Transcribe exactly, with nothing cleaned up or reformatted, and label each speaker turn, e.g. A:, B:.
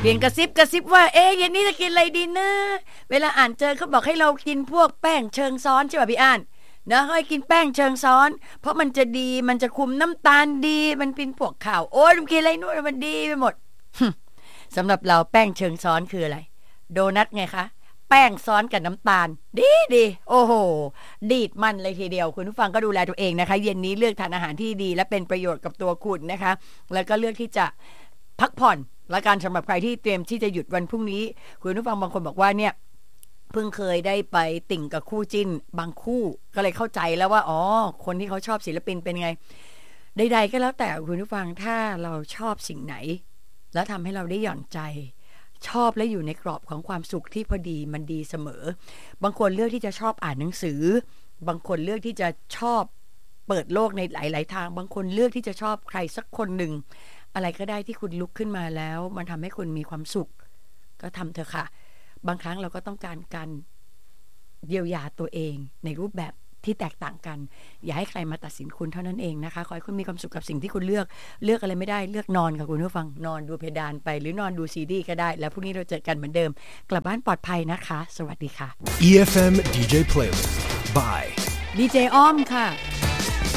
A: เปลี่ยนกระซิบกระซิบว่าเอ๊ะเย็นนี้จะกินอะไรดีนะเวลาอ่านเจอเขาบอกให้เรากินพวกแป้งเชิงซ้อนใช่ป่ะพี่อ่านนะให้กินแป้งเชิงซ้อนเพราะมันจะดีมันจะคุมน้ำตาลดีมันเป็นพวกข่าวโอ้ยมันกินอะไรนู่นมันดีไปหมดสำหรับเราแป้งเชิงซ้อนคืออะไรโดนัทไงคะแป้งซ้อนกับน้ำตาลดีดีโอ้โหดีดมันเลยทีเดียวคุณผู้ฟังก็ดูแลตัวเองนะคะเย็นนี้เลือกทานอาหารที่ดีและเป็นประโยชน์กับตัวคุณนะคะแล้วก็เลือกที่จะพักผ่อนและการสำหรับใครที่เตรียมที่จะหยุดวันพรุ่งนี้คุณผู้ฟังบางคนบอกว่าเนี่ยเพิ่งเคยได้ไปติ่งกับคู่จิ้นบางคู่ก็เลยเข้าใจแล้วว่าอ๋อคนที่เขาชอบศิลปินเป็นไงใดๆก็แล้วแต่คุณผู้ฟังถ้าเราชอบสิ่งไหนแล้วทำให้เราได้หย่อนใจชอบและอยู่ในกรอบของความสุขที่พอดีมันดีเสมอบางคนเลือกที่จะชอบอ่านหนังสือบางคนเลือกที่จะชอบเปิดโลกในหลายๆทางบางคนเลือกที่จะชอบใครสักคนหนึ่งอะไรก็ได้ที่คุณลุกขึ้นมาแล้วมันทำให้คุณมีความสุขก็ทำเถอะค่ะบางครั้งเราก็ต้องการการเยียวยาตัวเองในรูปแบบที่แตกต่างกันอย่าให้ใครมาตัดสินคุณเท่านั้นเองนะคะขอให้คุณมีความสุขกับสิ่งที่คุณเลือกเลือกอะไรไม่ได้เลือกนอนค่ะคุณผู้ฟังนอนดูเพดานไปหรือนอนดูซีดีก็ได้แล้วพรุ่งนี้เราเจอกันเหมือนเดิมกลับบ้านปลอดภัยนะคะสวัสดีค่ะ
B: อี เอฟ เอ็ม ดี เจ Playlist by
A: ดี เจ อ้อมค่ะ